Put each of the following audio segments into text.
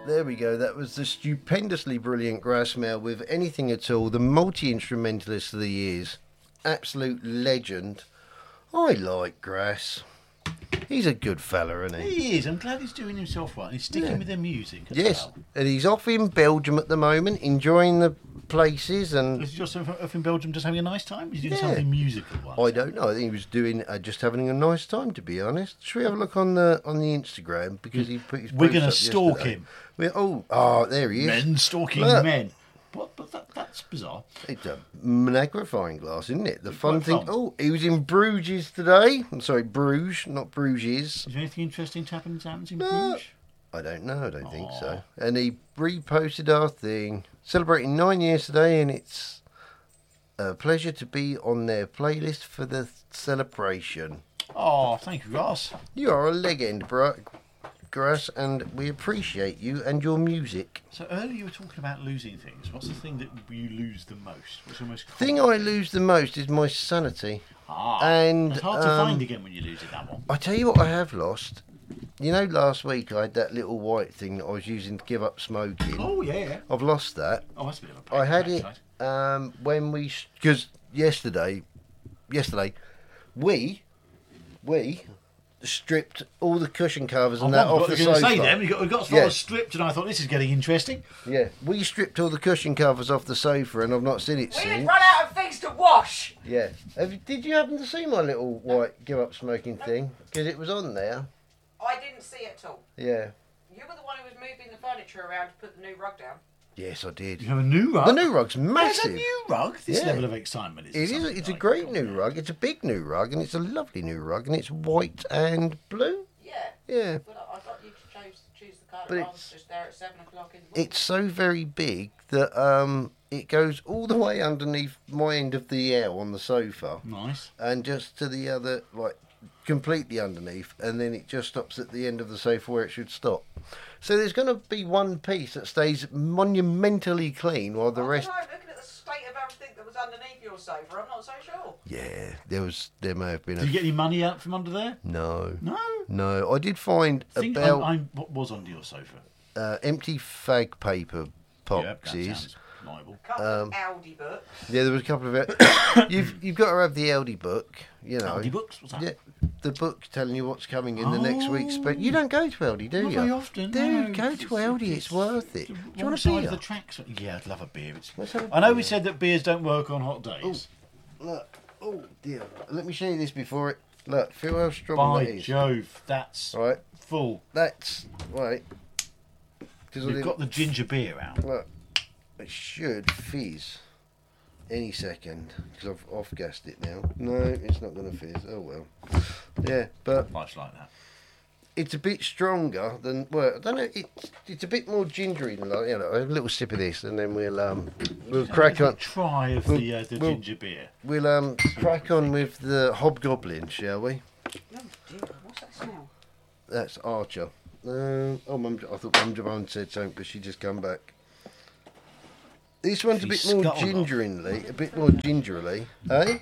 There we go. That was the stupendously brilliant Grassmere with Anything at All, the multi-instrumentalist of the years. Absolute legend. I like Grass. He's a good fella, isn't he? He is. I'm glad he's doing himself right. He's sticking with their music as Yes, well. and he's off in Belgium at the moment, enjoying the places. And Is he just off in Belgium just having a nice time? He's doing Yeah. something musical. I don't know. I think he was doing just having a nice time, to be honest. Should we have a look on the Instagram because he put his. We're post going to up stalk yesterday. him. There he is. Men stalking Look. men. But that's bizarre. It's a magnifying glass, isn't it? The fun quite thing. fun. Oh, he was in Bruges today. I'm sorry, Bruges, not Bruges. Is there anything interesting happens in No. Bruges? I don't know. I don't think so. Aw. And he reposted our thing, celebrating 9 years today, and it's a pleasure to be on their playlist for the celebration. Oh, thank you, Ross. You are a legend, Grass, and we appreciate you and your music. So earlier you were talking about losing things. What's the thing that you lose the most? What's the most Thing common? I lose the most is my sanity. And and, it's hard to find again when you lose it. That one. I tell you what, I have lost. You know, last week I had that little white thing that I was using to give up smoking. Oh yeah. I've lost that. Oh, that's a bit of a pain. I had in the it backside. when we, because yesterday, we stripped all the cushion covers and that off the going to sofa. say them. We got sort Yeah. of stripped, and I thought this is getting interesting. Yeah, we stripped all the cushion covers off the sofa, and I've not seen it We since. run out of things to wash. Yeah. Did you happen to see my little white give up smoking thing? Because it was on there. I didn't see it at all. Yeah. You were the one who was moving the furniture around to put the new rug down. Yes, I did. You have a new rug. The new rug's There's a massive. new rug. This Yeah. level of excitement is. It is. something It's a like great God, new yeah. rug. It's a big new rug, and it's a lovely new rug, and it's white and blue. Yeah. Yeah. But I thought you could choose the colour. But I it's- was just there at 7 o'clock in the morning. It's so very big that it goes all the way underneath my end of the L on the sofa, Nice. and just to the other, like completely underneath, and then it just stops at the end of the sofa where it should stop. So there's going to be one piece that stays monumentally clean, while the rest. I don't know, looking at the state of everything that was underneath your sofa, I'm not so sure. Yeah, there may have been Did you get any money out from under there? No. No. I did find Think about what was under your sofa? empty fag paper Yeah, that boxes. sounds liable. Couple of Aldi books. Yeah, there was a couple of it. You've got to have the Aldi book, you know. Aldi books? What's that? Yeah, the book telling you what's coming in the next week's. But you don't go to Aldi, do Not you? very often. Dude, no. go to Aldi. It's worth it. Do you Wrong want a side of beer? the tracks. Yeah, I'd love a beer. Let's have a I know we beer. said that beers don't work on hot days. Look. Oh dear. Let me show you this before it. Look, feel how strong By that is. Jove, that's Right. full. That's right. Because You've got the ginger beer out. Look, it should fizz any second because I've off-gassed it now. No, it's not going to fizz. Oh well. Yeah, but Life's like that. it's a bit stronger than. Well, I don't know. It's a bit more gingery than like, you know. A little sip of this, and then we'll crack on. Try of We'll- the we'll- ginger beer. We'll crack on with the hobgoblin, shall we? Oh dear, what's that smell? That's Archer. Mum, I thought Mum Javon said something, but she just come back. This one's a She's bit more scuttled off. gingerly, eh?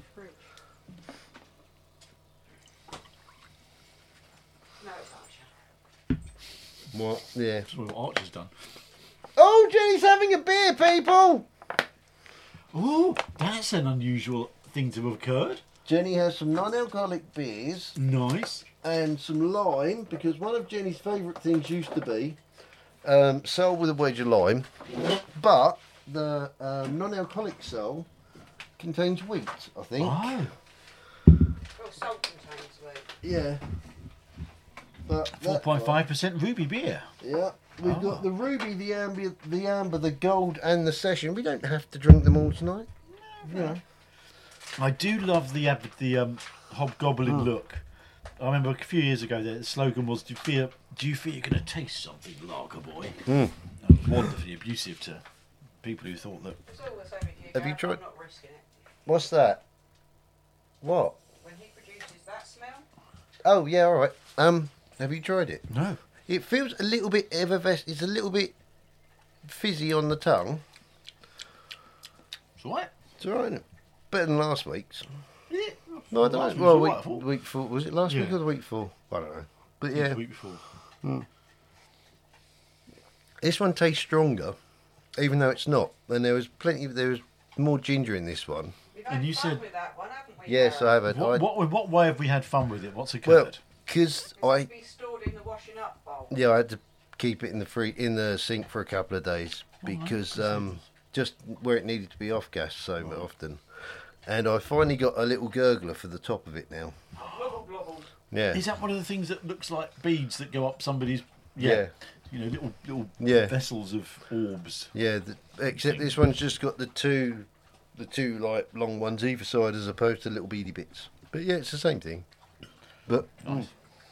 No, it's Archer. What? Yeah. That's what Archer's done. Oh, Jenny's having a beer, people! Oh, that's an unusual thing to have occurred. Jenny has some non-alcoholic beers Nice. and some lime, because one of Jenny's favourite things used to be Sol with a wedge of lime, but the non-alcoholic Sol contains wheat, I think. Oh, Well, salt contains wheat. Yeah. But that 4.5% ruby beer. one- Yeah. We've Oh. got the ruby, the amber, the gold, and the session. We don't have to drink them all tonight. You know. I do love the hobgoblin look. I remember a few years ago the slogan was, do you fear you're going to taste something, lager boy? That was wonderfully abusive to people who thought that. It's all the same with you. Have you Gareth, tried- I'm not risking it. What's that? What? When he produces that smell, Oh yeah, all right. Have you tried it? No. It feels a little bit effervescent. It's a little bit fizzy on the tongue. It's all right. It's all right, isn't it? Better than last week's. Yeah. No, I don't Last know. week's Well, all right, I thought. week 4. Was it last week Yeah. or the week 4? I don't know. But The yeah, week before. This one tastes stronger, even though it's not. And there was more ginger in this one. We've And had you fun said- with that one, haven't we? Yes, I Darren? have. What way have we had fun with it? What's Well, occurred? because This has to be stored in the washing up bowl. I had to keep it in the sink for a couple of days because just where it needed to be off gas so often. And I finally got a little gurgler for the top of it now. Globble, globble. Yeah. Is that one of the things that looks like beads that go up somebody's? Yeah. You know, little Yeah. vessels of orbs. Yeah, except this one's just got the two like long ones either side as opposed to little beady bits. But yeah, it's the same thing. But Nice.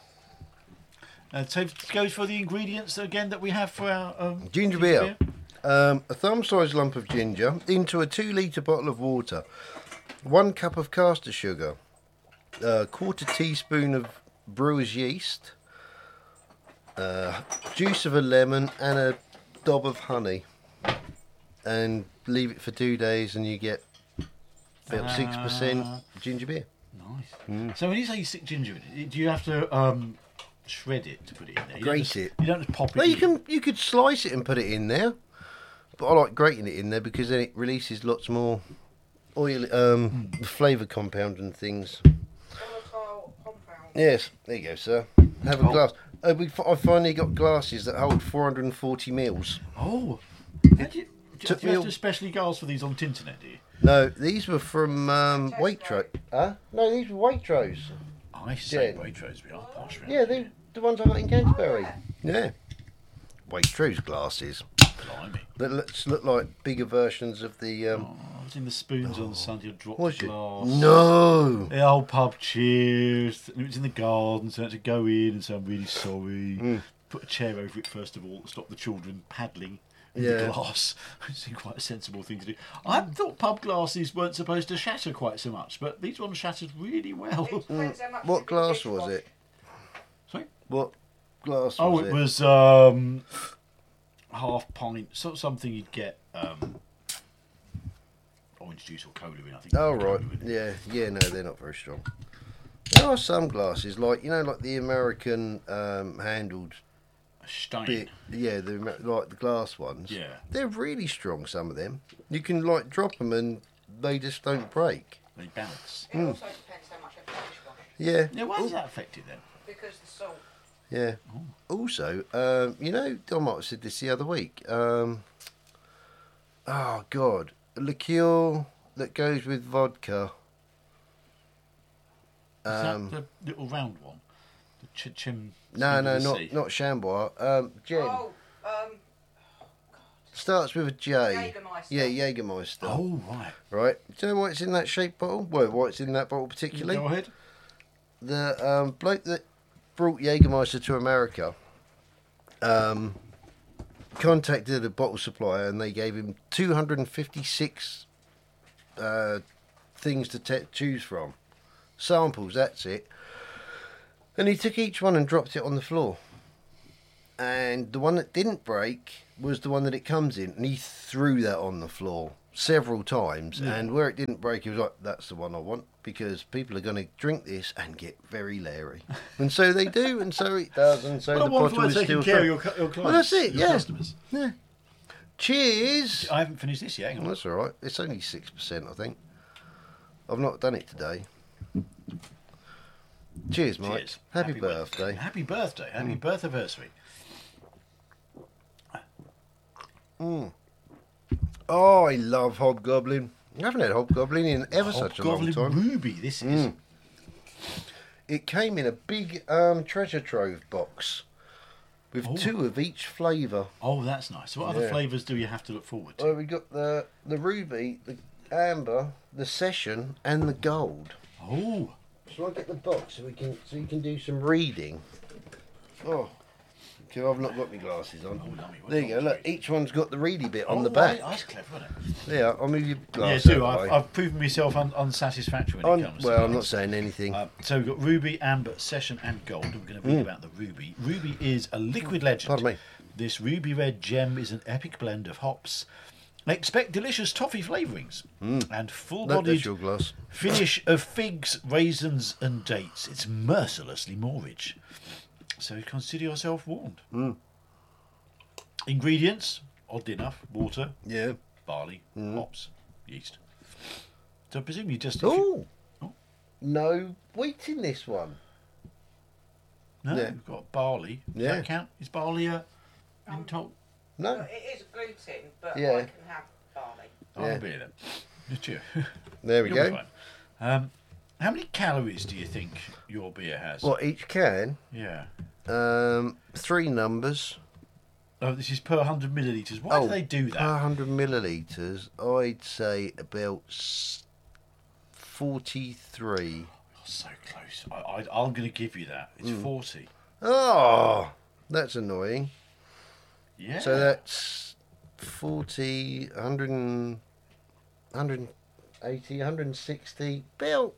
So goes for the ingredients again that we have for our ginger beer. A thumb-sized lump of ginger into a 2-litre bottle of water, 1 cup of caster sugar, a quarter teaspoon of brewer's yeast, juice of a lemon, and a dob of honey, and leave it for 2 days, and you get about 6% ginger beer. Nice. So when you say you stick ginger in it, do you have to shred it to put it in there? You don't Grate just- it. You don't just pop it. Well, in. you could slice it and put it in there, but I like grating it in there because then it releases lots more oil, flavour compound and things. Volatile compound. Yes, there you go, sir. Have a glass. I finally got glasses that hold 440 mils. Oh. Do you took have me to specially gas for these on Tinternet, do you? No, these were from Waitrose. Huh? No, these were Waitrose. I say Yeah. Waitrose, we are posh round Yeah, here. they're the ones I got in Canterbury. Yeah. Waitrose glasses. Blimey. That look like bigger versions of the. I was in the spoons on Sunday, I dropped Was the you? glass. No! The old pub, cheers. And it was in the garden, so I had to go in and say, I'm really sorry. Put a chair over it first of all to stop the children paddling in the Yeah. glass. It seemed quite a sensible thing to do. I thought pub glasses weren't supposed to shatter quite so much, but these ones shattered really well. It depends how much What you glass can was dishwash. it? Sorry? What glass was Oh, it? it was half pint, something you'd get orange juice or cola in, I think. Oh, Cola right. in. Yeah, no, they're not very strong. There are some glasses, like the American handled A Stein. bit. Yeah, like the glass ones. Yeah. They're really strong. Some of them. You can like drop them and they just don't break. They bounce. It also depends how much you have to dishwash. Yeah. Yeah, why does that affect it then? Because the salt. Yeah. Also, I might have said this the other week. Oh God, a liqueur that goes with vodka. Is that the little round one? The chim. No, Sea? not Chambois. Jen. Oh, Starts with a J. Jägermeister. Yeah, Jägermeister. Oh, right. Right. Do you know why it's in that shaped bottle? Well, why it's in that bottle particularly? Go ahead. The bloke that brought Jägermeister to America contacted a bottle supplier and they gave him 256 things to choose from. Samples, that's it. And he took each one and dropped it on the floor. And the one that didn't break was the one that it comes in. And he threw that on the floor several times. Yeah. And where it didn't break, he was like, that's the one I want. Because people are going to drink this and get very leery. And so they do, and so it does. And so What a the wonderful bottle way is of taking still care of fresh. your clients. Well, that's it, your yeah. customers. Yeah. Cheers! I haven't finished this yet. Hang on. That's all right. It's only 6%, I think. I've not done it today. Cheers, Mike. Cheers. Happy birthday. Happy birthday. Happy birth anniversary. Oh, I love Hobgoblin. I haven't had Hobgoblin in ever such a long Hobgoblin time. Ruby, this is. It came in a big treasure trove box with Oh. 2 of each flavour. Oh, that's nice. So what other Yeah. flavours do you have to look forward to? Well, we got the ruby, the amber, the session, and the gold. Oh, Shall I get the box so you can do some reading? Oh, okay, I've not got my glasses on. lovely. There you go. Look, each one's got the ready bit on the right. back. Oh, that's clever, isn't it? Yeah, I'll move your Yeah, glasses. do. out of the way. I've proven myself unsatisfactory when it comes to Well, I'm not those. saying anything. So we've got Ruby, Amber, Session and Gold. And we're going to read about the Ruby. Ruby is a liquid legend. Pardon me. This ruby red gem is an epic blend of hops. Expect delicious toffee flavourings and No, that's full-bodied your glass. finish of figs, raisins and dates. It's mercilessly more rich. So consider yourself warned. Ingredients, odd enough, water, Yeah. barley, hops, yeast. So I presume you just... Oh. Oh. No wheat in this one. No, Yeah. we've got barley. Does Yeah. that count? Is barley a intol? No. Well, it is gluten, but Yeah. I can have barley. I'll Yeah. be then. Just you. There we You'll be go. fine. How many calories do you think your beer has? What, each can? Yeah. 3 numbers. Oh, this is per 100 millilitres. Why do they do that? Per 100 millilitres, I'd say about 43. Oh, so close. I'm going to give you that. It's 40. Oh, that's annoying. Yeah. So that's 40, 100, 180, 160, about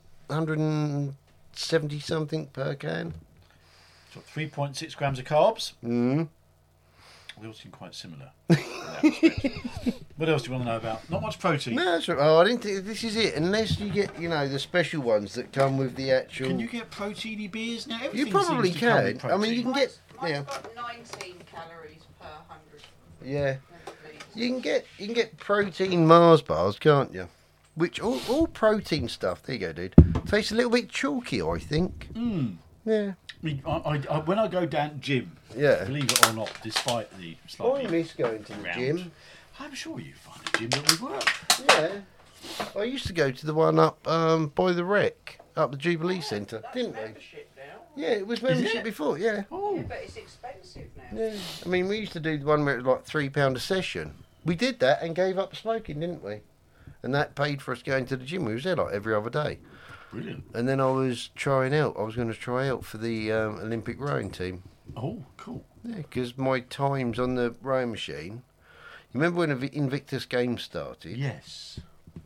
170 something per can. So 3.6 grams of carbs. Mm. They all seem quite similar. in that respect. What else do you want to know about? Not much protein. No, that's right. Oh, I didn't think this is it. Unless you get, the special ones that come with the actual. Can you get proteiny beers now? You Everything probably seems to come with can. I mean, you can get. Mine's Yeah, got 19 calories per 100 yeah. millilitres. You can get protein Mars bars, can't you? Which all protein stuff. There you go, dude. Tastes a little bit chalky, I think. Yeah. I mean, when I go down to gym, Yeah. believe it or not, despite the I slightly miss going to the round, gym. I'm sure you find a gym that would work. Yeah. I used to go to the one up by the Wreck, up the Jubilee Centre, That's didn't we? membership now. Yeah, it was membership it? before. Yeah. Yeah, Oh, but it's expensive now. Yeah. I mean, we used to do the one where it was like £3 a session. We did that and gave up smoking, didn't we? And that paid for us going to the gym. We was there like every other day. brilliant. And then I was trying out. I was going to try out for the Olympic rowing team. Oh, cool. Yeah, because my times on the rowing machine. You remember when the Invictus Games started? Yes.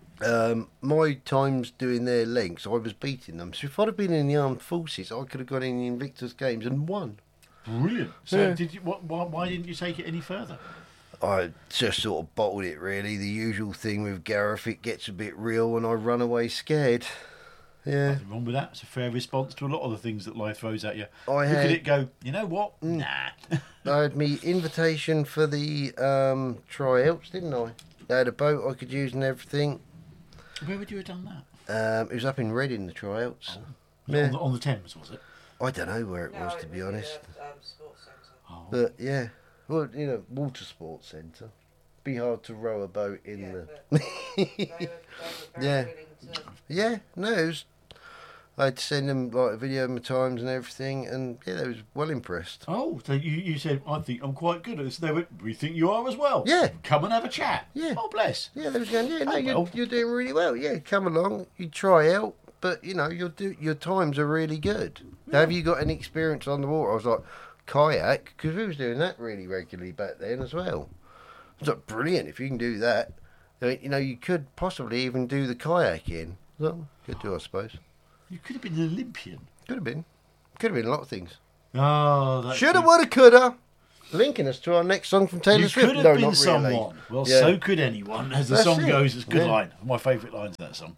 My times doing their lengths, I was beating them. So if I'd have been in the armed forces, I could have gone in the Invictus Games and won. Brilliant. So, Yeah. did you? Why didn't you take it any further? I just sort of bottled it, really. The usual thing with Gareth, it gets a bit real and I run away scared. Yeah. Nothing wrong with that. It's a fair response to a lot of the things that life throws at you. I Look had- at it, go. You know what? Nah. I had me invitation for the tryouts, didn't I? They had a boat I could use and everything. Where would you have done that? It was up in Reading, the tryouts. Was it on the Thames, was it? I don't know where it No, was, to be honest. Sports centre. Oh. But yeah, well, water sports centre. Be hard to row a boat in Yeah, the. but they were very Yeah. willing to. Yeah, no, it was. I had to send them like a video of my times and everything, and yeah, they was well impressed. Oh, so you said, I think I'm quite good at this. They went, we think you are as well. Yeah. Come and have a chat. Yeah. Oh, bless. Yeah, they was going. Yeah, no, Oh, you're, well. you're doing really well. Yeah, come along, you try out, but your times are really good. Have you got any experience on the water? I was like, kayak, because we was doing that really regularly back then as well. I was like, brilliant, if you can do that. You could possibly even do the kayaking. Well, could do, I suppose. You could have been an Olympian. Could have been. Could have been a lot of things. Oh, that's Shoulda, woulda, coulda. Linking us to our next song from Taylor You Swift. could have No, been not really. someone. Well, Yeah. so could anyone. As the That's song it. goes, it's a good Yeah. line. My favourite lines of that song.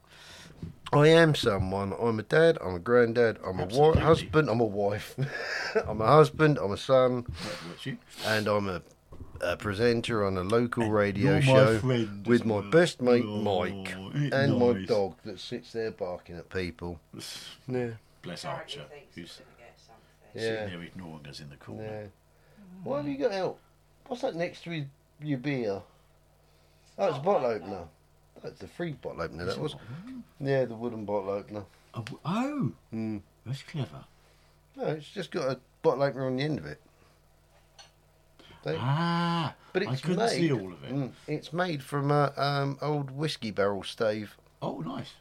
I am someone. I'm a dad. I'm a granddad. I'm a Absolutely. husband. I'm a wife. I'm a husband. I'm a son. That's you. And I'm a presenter on a local radio you're my show friend with as my well. best mate Oh, Mike it's and my nice. dog that sits there barking at people. Yeah, Bless Charity Archer, thinks who's he's going to get something. Yeah. sitting there ignoring us in the corner. yeah. What have you got out? What's that next to your beer? Oh, it's a bottle opener. That's a free bottle opener. That was. Yeah, the wooden bottle opener. Oh, Mm. that's clever. No, it's just got a bottle opener on the end of it. See? Ah, But I it's couldn't made. see all of it. It's made from a old whiskey barrel stave. Oh, nice.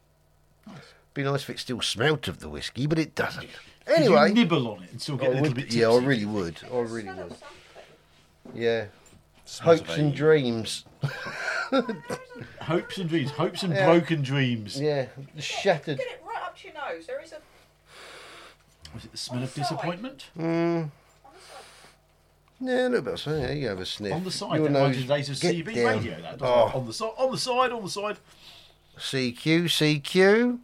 Be nice if it still smelt of the whiskey, but it doesn't. Could Anyway, you nibble on it and still get a I little would, bit tipsy? yeah, I really would. I really Smell of would. something. Yeah, Smells hopes of and age. dreams. Hopes and dreams. Hopes and Yeah. broken dreams. Yeah, shattered. Get it right up to your nose. There is a. Was it the smell of Side. disappointment? Mm, On the side. yeah, a little bit. So yeah, you have a sniff. On the side, Your that nose, reminds me of days of get CB down. radio. That doesn't Oh. it? On the side, on the side, on the side. CQ, CQ.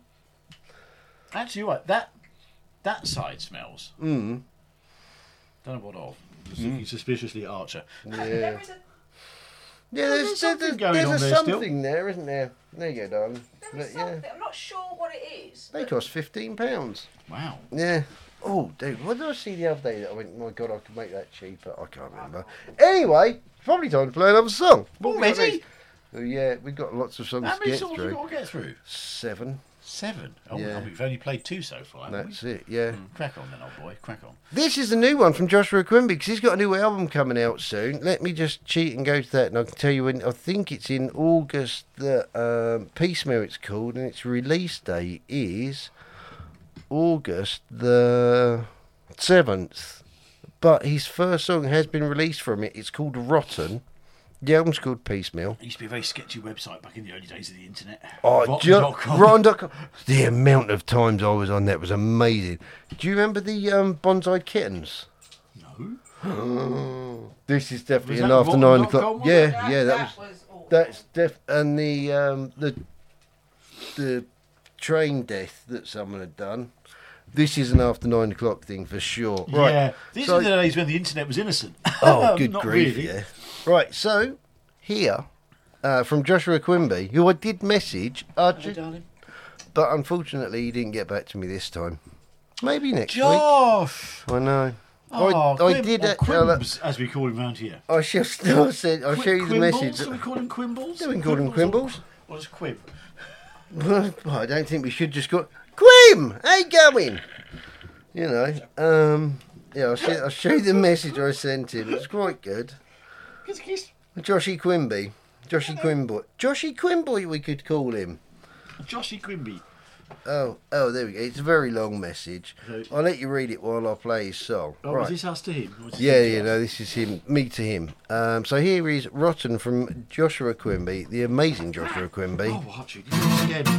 Actually, right, that side smells. Mm. Don't know what of. looking suspiciously at Archer. Yeah. There is a, Yeah, there's something going there's on a there still. something there, isn't there? There you go, darling. there is But, yeah, something. I'm not sure what it is. they but cost £15. Wow. Yeah. Oh, dude, what did I see the other day that I went, my God, I could make that cheaper? I can't remember. Anyway, probably time to play another song. What we got Already? next? Oh, yeah, we've got lots of songs How to many get songs have we through. got to get through? 7. 7. Oh, Yeah. well, we've only played 2 so far, haven't That's it, yeah. we? Crack on then, old boy. Crack on. This is the new one from Joshua Quimby because he's got a new album coming out soon. Let me just cheat and go to that, and I can tell you when. I think it's in August. The Piecemeal it's called, and its release date is August the 7th. But his first song has been released from it. It's called Rotten. The album's called Piecemeal. It used to be a very sketchy website back in the early days of the internet. Oh, Rotten.com. Rotten.com. The amount of times I was on that was amazing. Do you remember the Bonsai Kittens? No. This is definitely Was an that after 9 Rotten.com, o'clock. was Yeah, it? yeah, that was. awful. That's and the train death that someone had done. This is an after 9 o'clock thing for sure. Right. Yeah. These so- are the days when the internet was innocent. Oh, good Not grief! really. Yeah. Right. So here from Joshua Quimby, who I did message, Hello, darling. but unfortunately he didn't get back to me this time. Maybe next week. Josh! I know. Oh, I did. or Quimbs, as we call him around here. I shall still said. I'll show you the Quimbles? message. Do we call him Quimbles? Do we call him Quimbles? Or just Quib? Well, I don't think we should just go. Quim, how you going? You know. Yeah, I'll show you the message I sent him. It's quite good. Kiss, kiss. Joshy Quimby. Joshy Quimboy. Joshy Quimboy, we could call him. Joshy Quimby. Oh, there we go. It's a very long message. I'll let you read it while I play his song. Oh, right. was this us to him? Or was this Yeah, him to you us? know, this is him, me to him. So here is Rotten from Joshua Quimby, the amazing Joshua Quimby. Oh, Archie, did you again?